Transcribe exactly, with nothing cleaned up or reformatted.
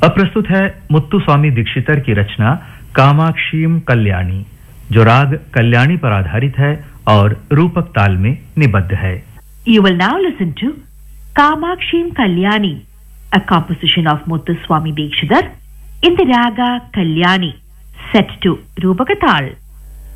अब प्रस्तुत है मुत्तुस्वामी दीक्षितर की रचना कामाक्षीम कल्याणी, जो राग कल्याणी पर आधारित है और रूपक ताल में निबद्ध है। You will now listen to Kamakshim Kalyani, a composition of Muthuswami Dikshitar in the raga Kalyani, set to Rupaka Tal.